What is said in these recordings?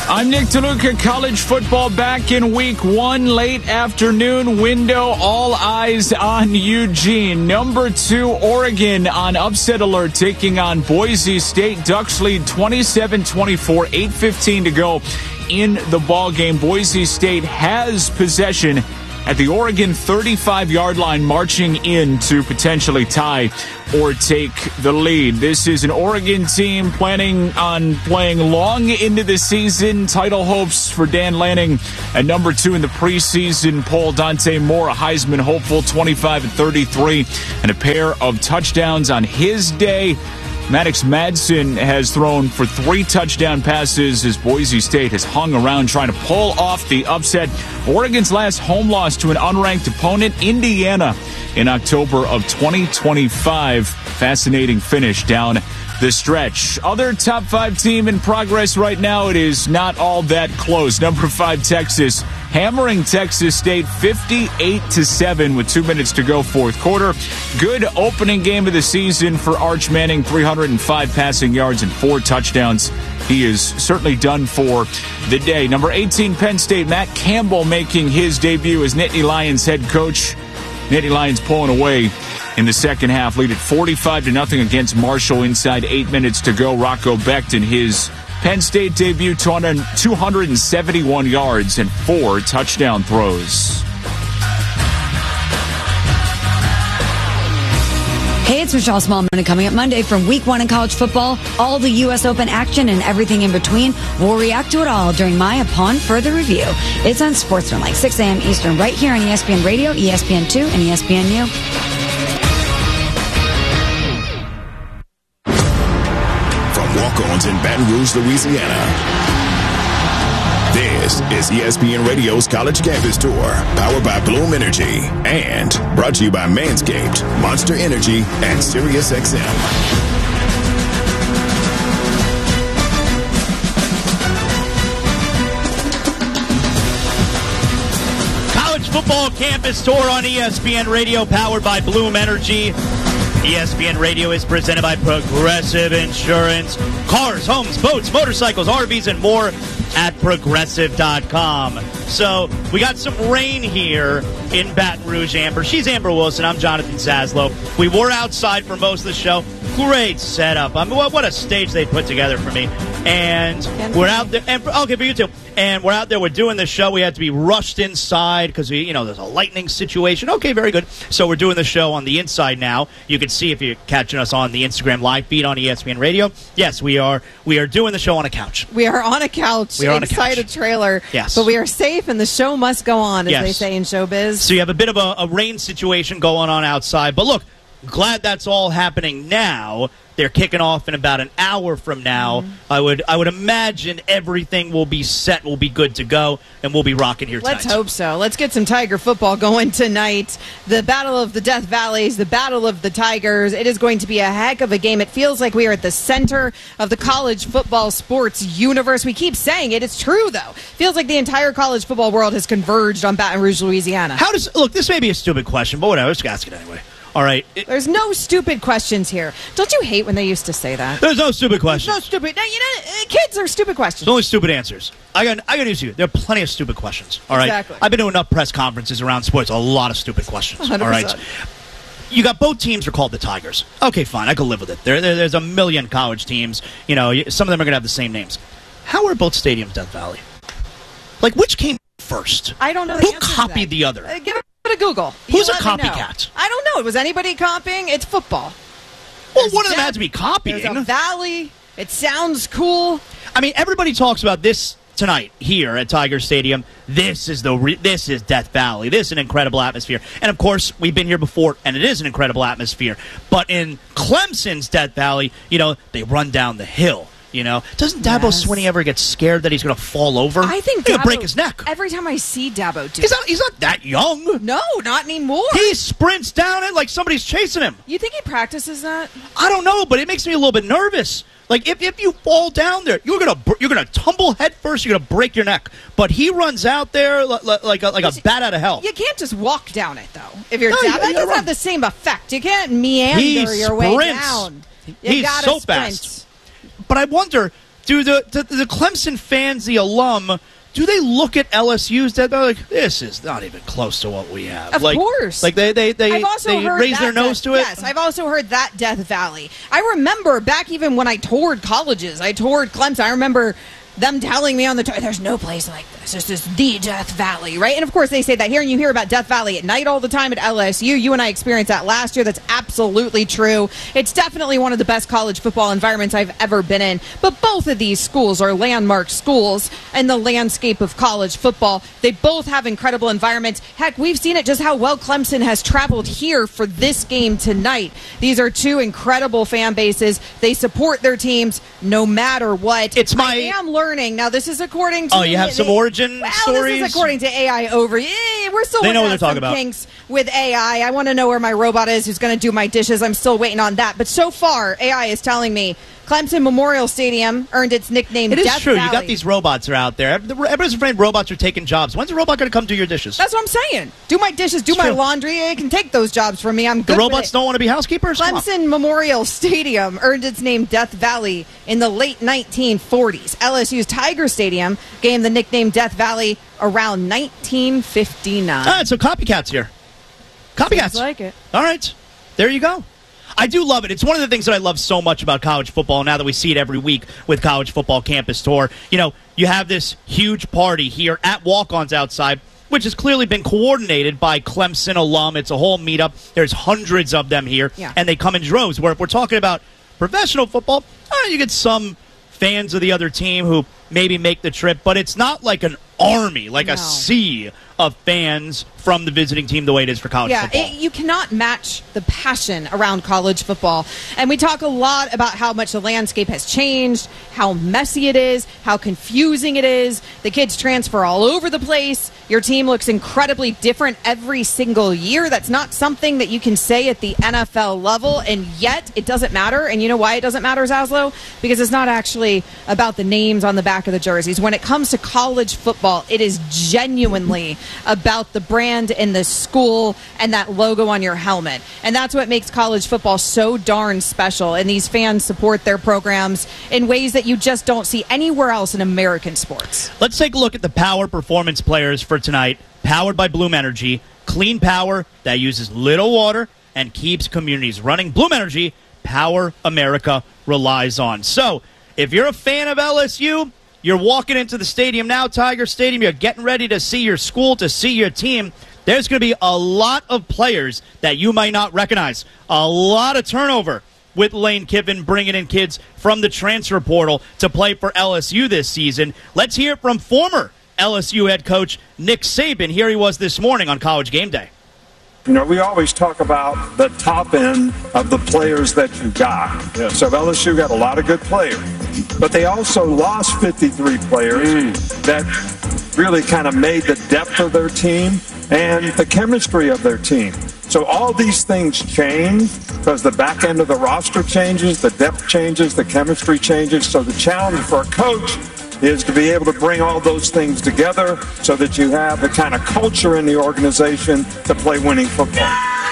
I'm Nick DeLuca. College football back in week one, late afternoon window. All eyes on Eugene. Number 2, Oregon on upset alert, taking on Boise State. Ducks lead 27-24, 8:15 to go in the ball game. Boise State has possession at the Oregon 35-yard line, marching in to potentially tie or take the lead. This is an Oregon team planning on playing long into the season. Title hopes for Dan Lanning at number 2 in the preseason poll. Dante Moore, a Heisman hopeful, 25-33, and a pair of touchdowns on his day. Maddox Madsen has thrown for 3 touchdown passes as Boise State has hung around trying to pull off the upset. Oregon's last home loss to an unranked opponent, Indiana, in October of 2025. Fascinating finish down the stretch. Other top 5 team in progress right now, it is not all that close. Number 5, Texas, hammering Texas State 58-7 with 2 minutes to go, fourth quarter. Good opening game of the season for Arch Manning, 305 passing yards and 4 touchdowns. He is certainly done for the day. Number 18, Penn State, Matt Campbell making his debut as Nittany Lions head coach. Nittany Lions pulling away in the second half, lead at 45-0 against Marshall. Inside 8 minutes to go, Rocco Becht, his Penn State debut, 271 yards and 4 touchdown throws. Hey, it's Michelle Smallman, coming up Monday from week 1 in college football, all the U.S. Open action and everything in between. We'll react to it all during my Upon Further Review. It's on Sportsman, 6 a.m. Eastern, right here on ESPN Radio, ESPN2, and ESPNU. From walk-ons in Baton Rouge, Louisiana, this is ESPN Radio's College Campus Tour, powered by Bloom Energy, and brought to you by Manscaped, Monster Energy, and SiriusXM. College football campus tour on ESPN Radio, powered by Bloom Energy. ESPN Radio is presented by Progressive Insurance. Cars, homes, boats, motorcycles, RVs, and more at Progressive.com. So we got some rain here in Baton Rouge, Amber. She's Amber Wilson. I'm Jonathan Zaslow. We were outside for most of the show. Great setup. I mean, what a stage they put together for me. And we're out there. And okay, for you too. And we're out there. We're doing the show. We had to be rushed inside because there's a lightning situation. Okay, very good. So we're doing the show on the inside now. You can see if you're catching us on the Instagram live feed on ESPN Radio. Yes, we are. We are doing the show on a couch. We are on a couch. We are on inside a couch. A trailer. Yes, but we are safe, and the show must go on, as yes. they say in showbiz. So you have a bit of a rain situation going on outside. But look, glad that's all happening now. They're kicking off in about an hour from now. Mm-hmm. I would imagine everything will be set, will be good to go, and we'll be rocking here tonight. Let's hope so. Let's get some Tiger football going tonight. The Battle of the Death Valleys, the Battle of the Tigers. It is going to be a heck of a game. It feels like we are at the center of the college football sports universe. We keep saying it. It's true, though. Feels like the entire college football world has converged on Baton Rouge, Louisiana. Look, this may be a stupid question, but whatever. Let's ask it anyway. All right. There's no stupid questions here. Don't you hate when they used to say that? There's no stupid questions. There's no stupid. No, kids are stupid questions. There's only stupid answers. I got news to you. There are plenty of stupid questions. All right. Exactly. I've been to enough press conferences around sports. A lot of stupid questions. 100%. All right. You got both teams are called the Tigers. Okay, fine. I can live with it. There's a million college teams. Some of them are going to have the same names. How are both stadiums Death Valley? Like, which came first? I don't know. Who copied the other? Give it a Google. Who's a copycat? I don't know. Was anybody copying? It's football. Well, one of them had to be copying. There's a valley. It sounds cool. I mean, everybody talks about this tonight here at Tiger Stadium. This is Death Valley. This is an incredible atmosphere. And, of course, we've been here before, and it is an incredible atmosphere. But in Clemson's Death Valley, they run down the hill. Doesn't Dabo Swinney ever get scared that he's going to fall over? I think he's going to break his neck. Every time I see Dabo do he's not that young. No, not anymore. He sprints down it like somebody's chasing him. You think he practices that? I don't know, but it makes me a little bit nervous. Like, if you fall down there, you're gonna tumble head first. You're gonna break your neck. But he runs out there like a bat out of hell. You can't just walk down it, though. If you're down, that doesn't have the same effect. You can't meander your way down. He's so fast. But I wonder, do the Clemson fans, the alum, do they look at LSU's that they're like, this is not even close to what we have? Of course. Like they raise their nose to it? Yes, I've also heard that Death Valley. I remember back even when I toured colleges, I toured Clemson. I remember them telling me on the tour, there's no place like this. This is the Death Valley, right? And of course they say that here, and you hear about Death Valley at night all the time at LSU. You and I experienced that last year. That's absolutely true. It's definitely one of the best college football environments I've ever been in. But both of these schools are landmark schools in the landscape of college football. They both have incredible environments. Heck, we've seen it just how well Clemson has traveled here for this game tonight. These are two incredible fan bases. They support their teams no matter what. I am learning. Now, this is according to... Oh, you have some origin stories? This is according to AI over. We're still they know what they're talking about. Kinks with AI. I want to know where my robot is who's going to do my dishes. I'm still waiting on that. But so far, AI is telling me Clemson Memorial Stadium earned its nickname Death Valley. It is true. You got these robots that are out there. Everybody's afraid robots are taking jobs. When's a robot going to come do your dishes? That's what I'm saying. Do my dishes, do my laundry. It can take those jobs from me. I'm good. The robots don't want to be housekeepers? Clemson Memorial Stadium earned its name Death Valley in the late 1940s. LSU's Tiger Stadium gained the nickname Death Valley around 1959. All right, so copycats here. Copycats. Sounds like it. All right. There you go. I do love it. It's one of the things that I love so much about college football now that we see it every week with College Football Campus Tour. You know, you have this huge party here at Walk-Ons Outside, which has clearly been coordinated by Clemson alum. It's a whole meetup. There's hundreds of them here, and they come in droves. Where if we're talking about professional football, you get some fans of the other team who maybe make the trip, but it's not like an army, like a sea of fans from the visiting team the way it is for college football. You cannot match the passion around college football. And we talk a lot about how much the landscape has changed, how messy it is, how confusing it is. The kids transfer all over the place. Your team looks incredibly different every single year. That's not something that you can say at the NFL level, and yet it doesn't matter. And you know why it doesn't matter, Zaslow? Because it's not actually about the names on the back of the jerseys. When it comes to college football, it is genuinely about the brand and the school and that logo on your helmet. And that's what makes college football so darn special. And these fans support their programs in ways that you just don't see anywhere else in American sports. Let's take a look at the power performance players for tonight. Powered by Bloom Energy. Clean power that uses little water and keeps communities running. Bloom Energy, power America relies on. So, if you're a fan of LSU, you're walking into the stadium now, Tiger Stadium. You're getting ready to see your school, to see your team. There's going to be a lot of players that you might not recognize. A lot of turnover with Lane Kiffin bringing in kids from the transfer portal to play for LSU this season. Let's hear it from former LSU head coach Nick Saban. Here he was this morning on College Game Day. You know, we always talk about the top end of the players that you got. Yeah. So LSU got a lot of good players, but they also lost 53 players that really kind of made the depth of their team and the chemistry of their team. So all these things change because the back end of the roster changes, the depth changes, the chemistry changes. So the challenge for a coach is to be able to bring all those things together so that you have the kind of culture in the organization to play winning football.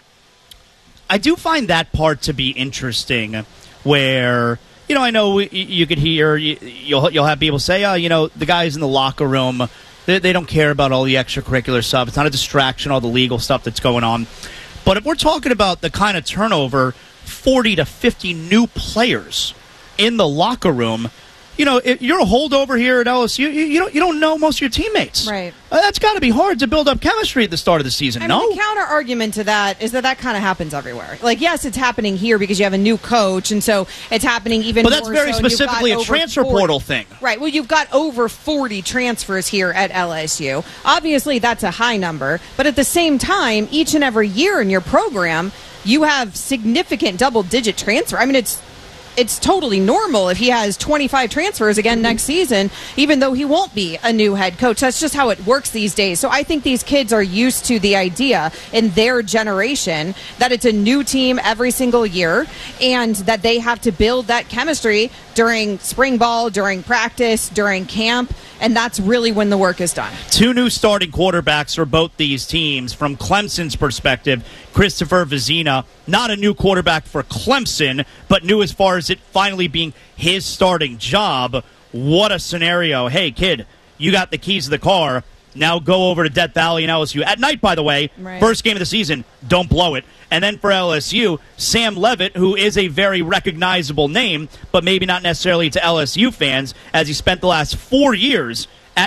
I do find that part to be interesting where, you know, I know you could hear, you'll have people say, oh, you know, the guys in the locker room, they don't care about all the extracurricular stuff. It's not a distraction, all the legal stuff that's going on. But if we're talking about the kind of turnover, 40 to 50 new players in the locker room, you know, if you're a holdover here at LSU, you don't know most of your teammates. Right. That's got to be hard to build up chemistry at the start of the season, I mean, the counter argument to that is that kind of happens everywhere. Like, yes, it's happening here because you have a new coach, and so it's happening even more so. But that's very specifically a transfer portal thing. Right. Well, you've got over 40 transfers here at LSU. Obviously, that's a high number. But at the same time, each and every year in your program, you have significant double-digit transfer. I mean, it's totally normal if he has 25 transfers again next season, even though he won't be a new head coach. That's just how it works these days. So I think these kids are used to the idea in their generation that it's a new team every single year and that they have to build that chemistry during spring ball, during practice, during camp, and that's really when the work is done. Two new starting quarterbacks for both these teams. From Clemson's perspective, Christopher Vizina, not a new quarterback for Clemson, but new as far as it finally being his starting job. what a scenario. Hey, kid, you got the keys to the car. Now go over to Death Valley and LSU. At night, by the way, First game of the season, don't blow it. And then for LSU, Sam Levitt, who is a very recognizable name, but maybe not necessarily to LSU fans, as he spent the last 4 years at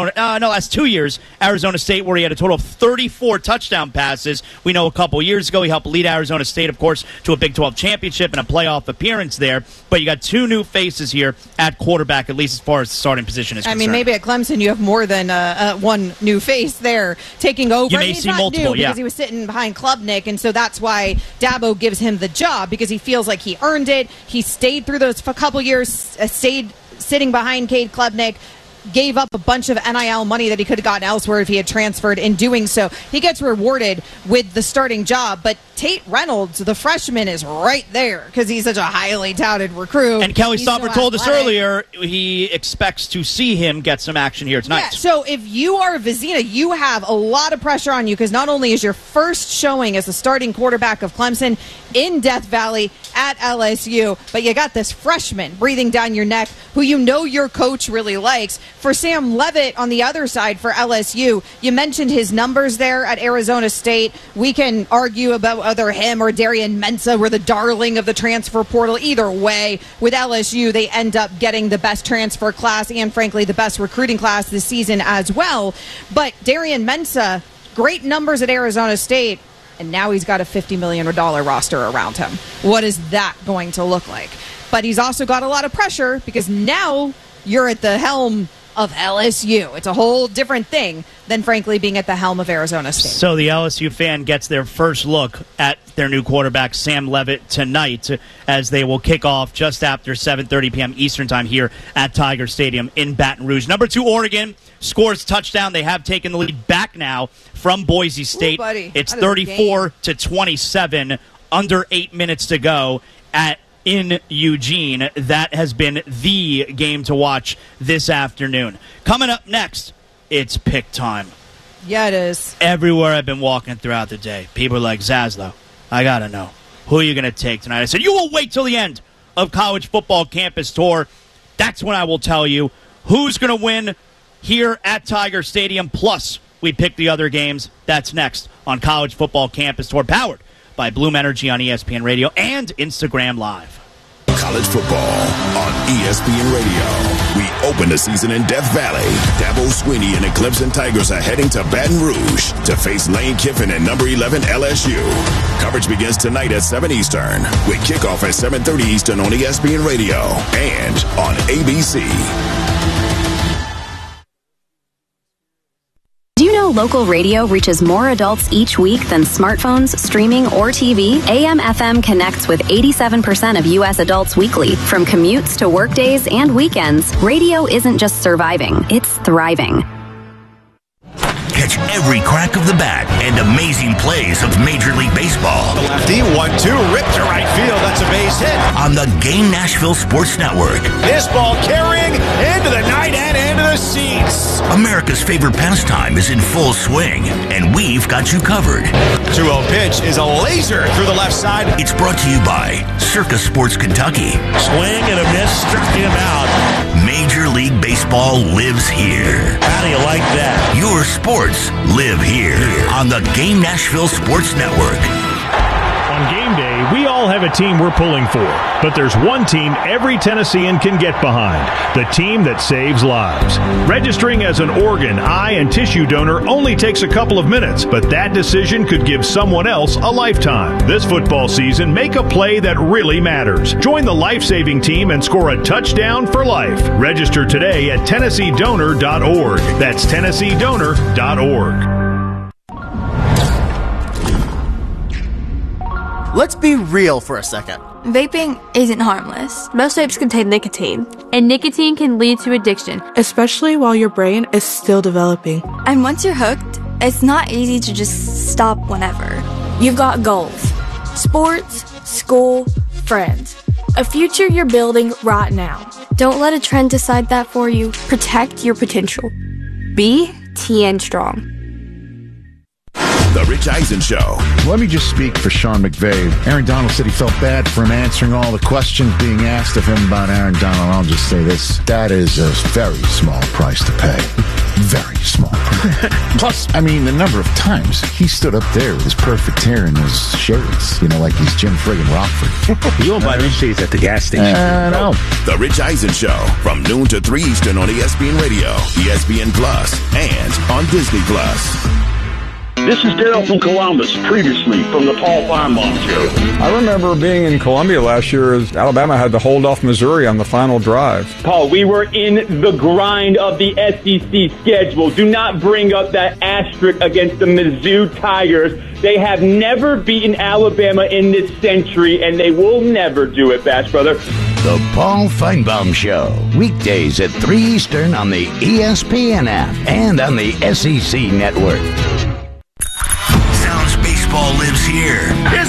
last 2 years, Arizona State, where he had a total of 34 touchdown passes. We know a couple years ago he helped lead Arizona State, of course, to a Big 12 championship and a playoff appearance there. But you got two new faces here at quarterback, at least as far as the starting position is concerned. I mean, maybe at Clemson you have more than one new face there taking over. You may see multiple, because he was sitting behind Klubnik, and so that's why Dabo gives him the job, because he feels like he earned it. He stayed through those couple years, stayed sitting behind Cade Klubnik, gave up a bunch of NIL money that he could have gotten elsewhere if he had transferred. In doing so, he gets rewarded with the starting job. But Tate Reynolds, the freshman, is right there because he's such a highly touted recruit. And Kelly Stopper told us earlier he expects to see him get some action here tonight. Yeah, so if you are Vizina, you have a lot of pressure on you because not only is your first showing as the starting quarterback of Clemson in Death Valley at LSU, but you got this freshman breathing down your neck who you know your coach really likes. For Sam Levitt on the other side for LSU, you mentioned his numbers there at Arizona State. We can argue about whether him or Darian Mensah were the darling of the transfer portal. Either way, with LSU, they end up getting the best transfer class and, frankly, the best recruiting class this season as well. But Darian Mensah, great numbers at Arizona State, and now he's got a $50 million roster around him. What is that going to look like? But he's also got a lot of pressure because now you're at the helm of LSU. It's a whole different thing than, frankly, being at the helm of Arizona State. So the LSU fan gets their first look at their new quarterback, Sam Levitt, tonight, as they will kick off just after 7:30 p.m. Eastern time here at Tiger Stadium in Baton Rouge. Number 2, Oregon scores touchdown. They have taken the lead back now from Boise State. Ooh, it's 34-27, under 8 minutes to go in Eugene. That has been the game to watch this afternoon. Coming up next, it's pick time. Yeah, it is. Everywhere I've been walking throughout the day, people are like, Zaslow, I got to know, who are you going to take tonight? I said, you will wait till the end of College Football Campus Tour. That's when I will tell you who's going to win here at Tiger Stadium. Plus, we pick the other games. That's next on College Football Campus Tour, powered by Bloom Energy on ESPN Radio and Instagram Live. College football on ESPN Radio. We open the season in Death Valley. Dabo Swinney and the Clemson Tigers are heading to Baton Rouge to face Lane Kiffin and number 11 LSU. Coverage begins tonight at 7 Eastern with kickoff at 7:30 Eastern on ESPN Radio and on ABC. Do you know local radio reaches more adults each week than smartphones, streaming, or TV? AM/FM connects with 87% of U.S. adults weekly. From commutes to workdays and weekends, radio isn't just surviving, it's thriving. Catch every crack of the bat and amazing plays of Major League Baseball. The lefty, 1-2, ripped to right field. That's a base hit. On the Game Nashville Sports Network. This ball carrying into the night and into the seats. America's favorite pastime is in full swing, and we've got you covered. 2-0 pitch is a laser through the left side. It's brought to you by Circus Sports Kentucky. Swing and a miss, struck him out. Major League Baseball lives here. How do you like that? Your sports live here on the Game Nashville Sports Network. On game day, we all have a team we're pulling for, but there's one team every Tennessean can get behind, the team that saves lives. Registering as an organ, eye, and tissue donor only takes a couple of minutes, but that decision could give someone else a lifetime. This football season, make a play that really matters. Join the life-saving team and score a touchdown for life. Register today at TennesseeDonor.org. That's TennesseeDonor.org. Let's be real for a second. Vaping isn't harmless. Most vapes contain nicotine, and nicotine can lead to addiction, especially while your brain is still developing. And once you're hooked, it's not easy to just stop whenever. You've got goals: sports, school, friends. A future you're building right now. Don't let a trend decide that for you. Protect your potential. Be TN Strong. The Rich Eisen Show. Let me just speak for Sean McVay. Aaron Donald said he felt bad for him answering all the questions being asked of him about Aaron Donald. I'll just say this. That is a very small price to pay. Very small. Plus, I mean, the number of times he stood up there with his perfect hair and his shades, like he's Jim friggin' Rockford. You won't buy these shades at the gas station. I know. The Rich Eisen Show from noon to 3 Eastern on ESPN Radio, ESPN Plus, and on Disney Plus. This is Daryl from Columbus, previously from the Paul Feinbaum Show. I remember being in Columbia last year as Alabama had to hold off Missouri on the final drive. Paul, we were in the grind of the SEC schedule. Do not bring up that asterisk against the Mizzou Tigers. They have never beaten Alabama in this century, and they will never do it, Bash Brother. The Paul Feinbaum Show, weekdays at 3 Eastern on the ESPN app and on the SEC Network. Sounds baseball lives here.